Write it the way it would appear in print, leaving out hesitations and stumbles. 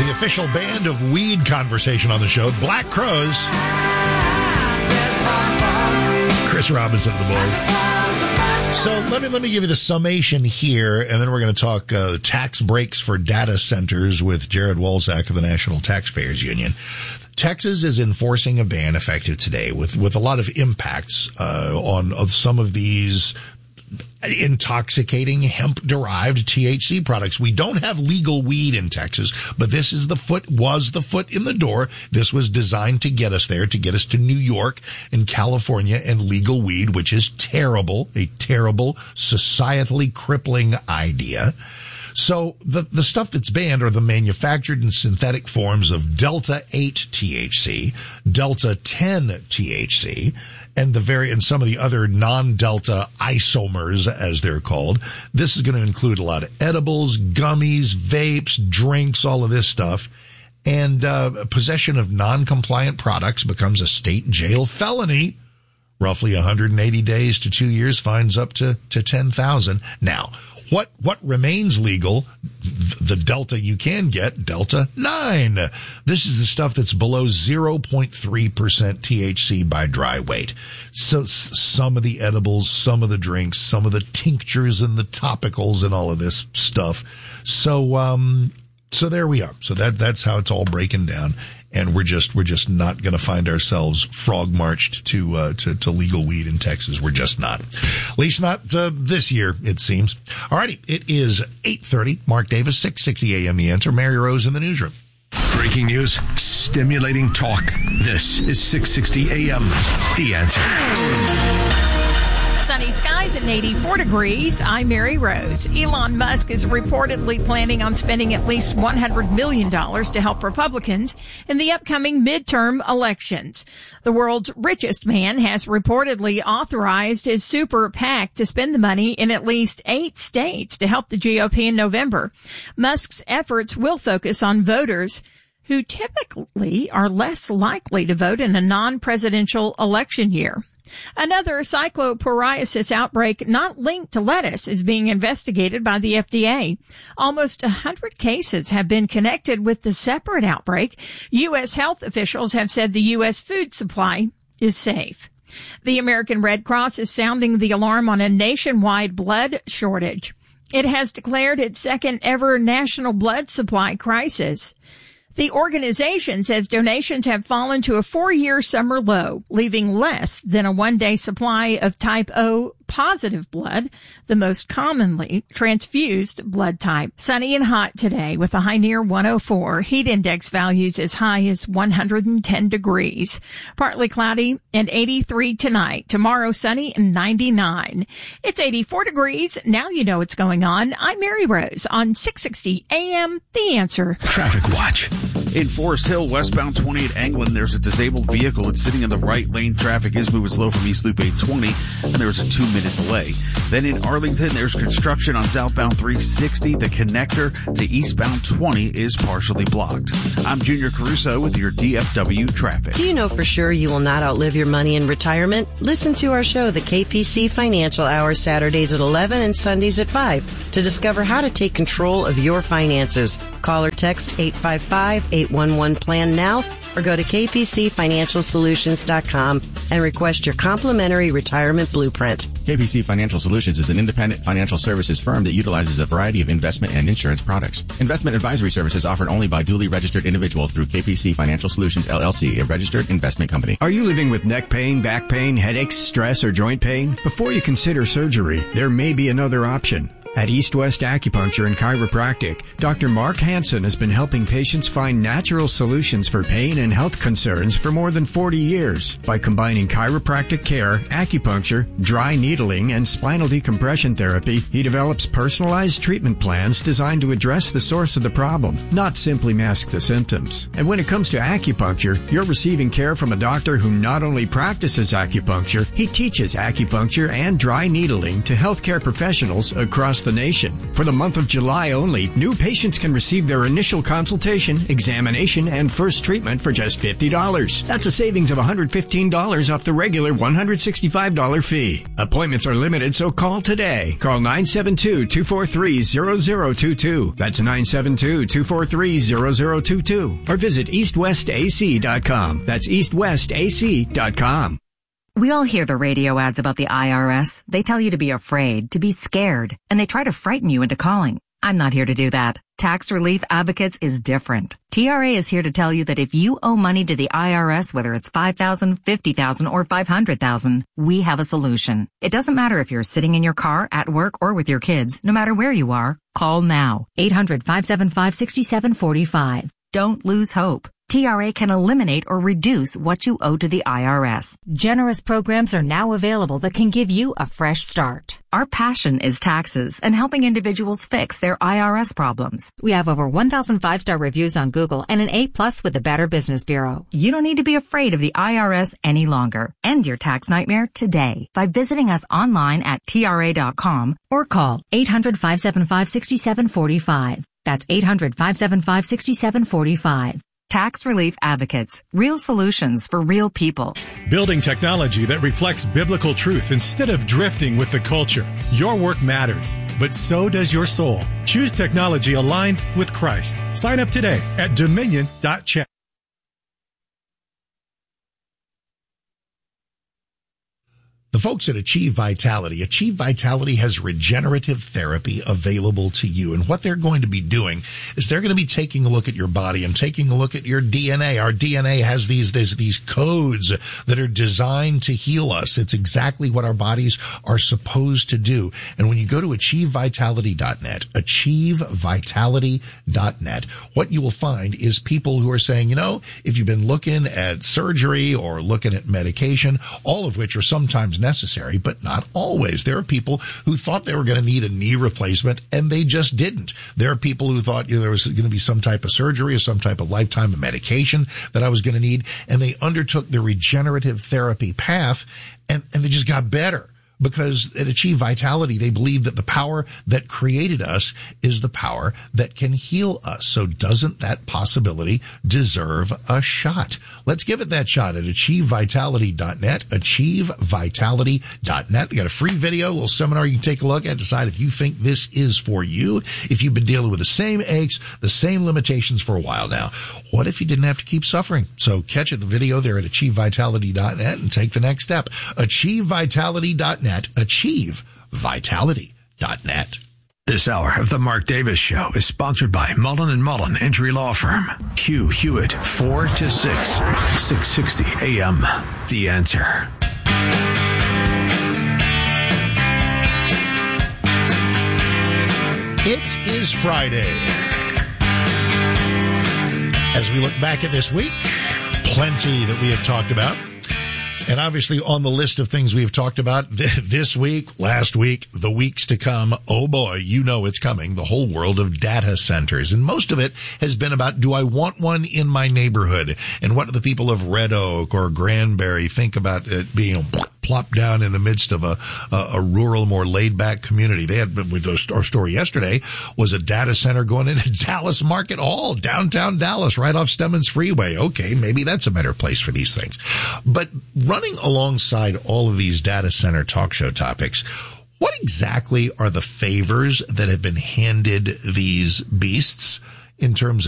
the official band of weed conversation on the show, Black Crowes. Chris Robinson and the boys. So let me give you the summation here, and then we're going to talk tax breaks for data centers with Jared Walczak of the National Taxpayers Union. Texas is enforcing a ban effective today with a lot of impacts on some of these intoxicating hemp-derived THC products. We don't have legal weed in Texas, but this is the foot in the door. This was designed to get us there, to get us to New York and California and legal weed, which is terrible, a terrible, societally crippling idea. So the stuff that's banned are the manufactured and synthetic forms of Delta 8 THC, Delta 10 THC, and some of the other non-Delta isomers, as they're called. This is going to include a lot of edibles, gummies, vapes, drinks, all of this stuff. And possession of non-compliant products becomes a state jail felony. Roughly 180 days to 2 years, fines up to $10,000. Now, what remains legal, the Delta you can get, Delta 9. This is the stuff that's below 0.3% THC by dry weight. So some of the edibles, some of the drinks, some of the tinctures and the topicals and all of this stuff. So there we are. So that's how it's all breaking down. And we're just not going to find ourselves frog marched to legal weed in Texas. We're just not. At least not this year, it seems. Alrighty, it is 8:30. Mark Davis, 660 AM The Answer. Mary Rose in the newsroom. Breaking news, stimulating talk. This is 660 AM The Answer. Sunny skies and 84 degrees. I'm Mary Rose. Elon Musk is reportedly planning on spending at least $100 million to help Republicans in the upcoming midterm elections. The world's richest man has reportedly authorized his super PAC to spend the money in at least 8 states to help the GOP in November. Musk's efforts will focus on voters who typically are less likely to vote in a non-presidential election year. Another cycloporiasis outbreak not linked to lettuce is being investigated by the FDA. Almost 100 cases have been connected with the separate outbreak. U.S. health officials have said the U.S. food supply is safe. The American Red Cross is sounding the alarm on a nationwide blood shortage. It has declared its second ever national blood supply crisis. The organization says donations have fallen to a 4-year summer low, leaving less than a 1-day supply of type O positive blood, the most commonly transfused blood type. Sunny and hot today with a high near 104. Heat index values as high as 110 degrees. Partly cloudy and 83 tonight. Tomorrow sunny and 99. It's 84 degrees. Now you know what's going on. I'm Mary Rose on 660 AM The Answer. Traffic watch. In Forest Hill, westbound 20 at Anglin, there's a disabled vehicle. It's sitting in the right lane. Traffic is moving slow from East Loop 820, and there's a 2-minute delay. Then in Arlington, there's construction on southbound 360. The connector to eastbound 20 is partially blocked. I'm Junior Caruso with your DFW traffic. Do you know for sure you will not outlive your money in retirement? Listen to our show, the KPC Financial Hour, Saturdays at 11 and Sundays at 5 to discover how to take control of your finances. Call or text 855-811-PLAN now or go to kpcfinancialsolutions.com and request your complimentary retirement blueprint. KPC Financial Solutions is an independent financial services firm that utilizes a variety of investment and insurance products. Investment advisory services offered only by duly registered individuals through KPC Financial Solutions, LLC, a registered investment company. Are you living with neck pain, back pain, headaches, stress, or joint pain? Before you consider surgery, there may be another option. At East West Acupuncture and Chiropractic, Dr. Mark Hansen has been helping patients find natural solutions for pain and health concerns for more than 40 years. By combining chiropractic care, acupuncture, dry needling, and spinal decompression therapy, he develops personalized treatment plans designed to address the source of the problem, not simply mask the symptoms. And when it comes to acupuncture, you're receiving care from a doctor who not only practices acupuncture, he teaches acupuncture and dry needling to healthcare professionals across across the nation. For the month of July only, new patients can receive their initial consultation, examination, and first treatment for just $50. That's a savings of $115 off the regular $165 fee. Appointments are limited, so call today. Call 972-243-0022. That's 972-243-0022. Or visit eastwestac.com. That's eastwestac.com. We all hear the radio ads about the IRS. They tell you to be afraid, to be scared, and they try to frighten you into calling. I'm not here to do that. Tax Relief Advocates is different. TRA is here to tell you that if you owe money to the IRS, whether it's $5,000, $50,000, or $500,000, we have a solution. It doesn't matter if you're sitting in your car, at work, or with your kids. No matter where you are, call now. 800-575-6745. Don't lose hope. TRA can eliminate or reduce what you owe to the IRS. Generous programs are now available that can give you a fresh start. Our passion is taxes and helping individuals fix their IRS problems. We have over 1,000 5-star reviews on Google and an A+ with the Better Business Bureau. You don't need to be afraid of the IRS any longer. End your tax nightmare today by visiting us online at TRA.com or call 800-575-6745. That's 800-575-6745. Tax Relief Advocates. Real solutions for real people. Building technology that reflects biblical truth instead of drifting with the culture. Your work matters, but so does your soul. Choose technology aligned with Christ. Sign up today at dominion.chat. The folks at Achieve Vitality has regenerative therapy available to you. And what they're going to be doing is they're going to be taking a look at your body and taking a look at your DNA. Our DNA has these codes that are designed to heal us. It's exactly what our bodies are supposed to do. And when you go to achievevitality.net, achievevitality.net, what you will find is people who are saying, if you've been looking at surgery or looking at medication, all of which are sometimes necessary, but not always. There are people who thought they were going to need a knee replacement and they just didn't. There are people who thought there was going to be some type of surgery or some type of lifetime of medication that I was going to need, and they undertook the regenerative therapy path and they just got better. Because at Achieve Vitality, they believe that the power that created us is the power that can heal us. So doesn't that possibility deserve a shot? Let's give it that shot at achievevitality.net, achievevitality.net. They got a free video, a little seminar you can take a look at, decide if you think this is for you. If you've been dealing with the same aches, the same limitations for a while now, what if you didn't have to keep suffering? So catch the video there at achievevitality.net and take the next step. achievevitality.net. achievevitality.net. This hour of the Mark Davis Show is sponsored by Mullen & Mullen Injury Law Firm. Hugh Hewitt, 4 to 6, 660 AM. The Answer. It is Friday. As we look back at this week, plenty that we have talked about. And obviously on the list of things we've talked about this week, last week, the weeks to come, oh boy, it's coming, the whole world of data centers. And most of it has been about, do I want one in my neighborhood? And what do the people of Red Oak or Granbury think about it being plopped down in the midst of a rural, more laid-back community? They had, our story yesterday was a data center going into Dallas Market Hall, downtown Dallas, right off Stemmons Freeway. Okay, maybe that's a better place for these things. But running alongside all of these data center talk show topics, what exactly are the favors that have been handed these beasts in terms of